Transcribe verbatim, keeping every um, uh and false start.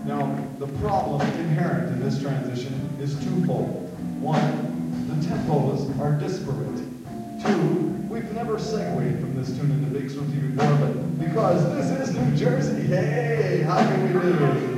Now, the problem inherent in this transition is twofold. One, the tempos are disparate. Two, we've never segued from this tune into Big Swifty before, but because this is New Jersey, hey, how can we do?